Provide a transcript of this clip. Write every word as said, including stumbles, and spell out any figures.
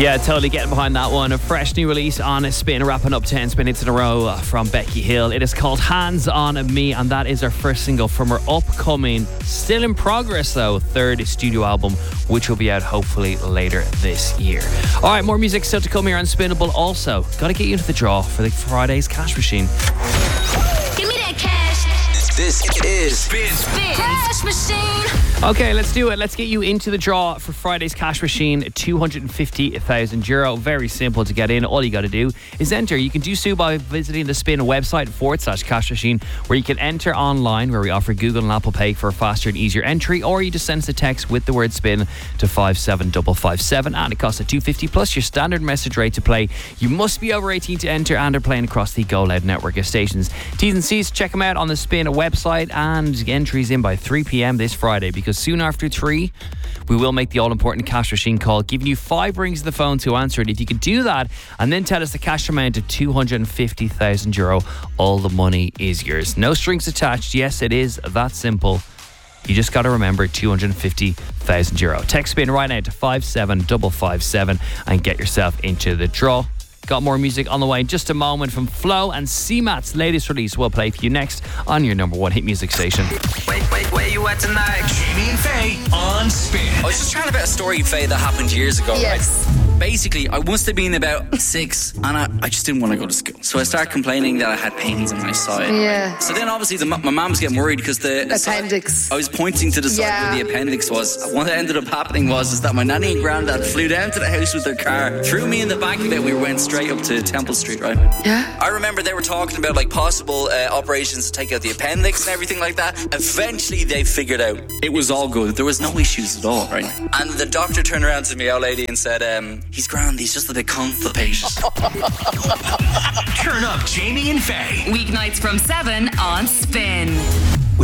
Yeah, totally getting behind that one. A fresh new release on Spin, wrapping up ten spin hits in a row from Becky Hill. It is called Hands on Me, and that is our first single from her upcoming, still in progress though, third studio album, which will be out hopefully later this year. All right, more music still to come here on Spinnable. Also, got to get you into the draw for the Friday's cash machine. Give me that cash. This is Spin. Spin. Cash machine. Okay, let's do it. Let's get you into the draw for Friday's cash machine, two hundred fifty thousand euro. Very simple to get in. All you got to do is enter. You can do so by visiting the Spin website forward slash cash machine, where you can enter online, where we offer Google and Apple Pay for a faster and easier entry, or you just send us a text with the word spin to five seven five five seven, and it costs a two fifty plus your standard message rate to play. You must be over eighteen to enter and are playing across the Go Loud network of stations. T's and C's, check them out on the Spin website, and entries in by three p.m. this Friday, because soon after three we will make the all-important cash machine call, giving you five rings of the phone to answer it. If you could do that and then tell us the cash amount of two hundred fifty thousand euro, all the money is yours. No strings attached. Yes, it is that simple. You just got to remember two hundred fifty thousand euro. Text Spin right now to five seven five five seven and get yourself into the draw. Got more music on the way in just a moment from Flo, and C Mat's latest release will play for you next on your number one hit music station. Wait, wait, where you at tonight? Jamie and Faye on Spin. I was just trying to bet a story, Faye, that happened years ago. Yes. Right? Basically, I must have been about six, and I, I just didn't want to go to school. So I started complaining that I had pains on my side. Yeah. So then, obviously, the, my mum was getting worried because the Appendix. Side, I was pointing to the side Yeah. where the appendix was. What ended up happening was is that my nanny and granddad flew down to the house with their car, threw me in the back of it. We went straight up to Temple Street, right? Yeah. I remember they were talking about like possible uh, operations to take out the appendix and everything like that. Eventually, they figured out it was all good. There was no issues at all, right? And the doctor turned around to me, old lady, and said, um, "He's grand. He's just a bit constipated." Turn up Jamie and Faye. Weeknights from seven on Spin.